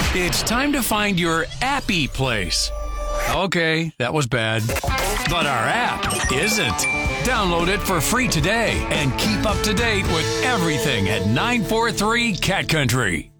It's time to find your appy place. Okay, that was bad. But our app isn't. Download it for free today and keep up to date with everything at 943 Cat Country.